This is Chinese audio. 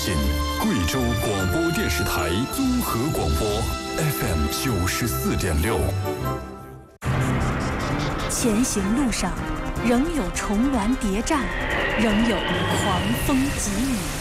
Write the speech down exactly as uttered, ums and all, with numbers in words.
信贵州广播电视台综合广播 F M 九十四点六。 前行路上，仍有重峦叠嶂，仍有狂风急雨。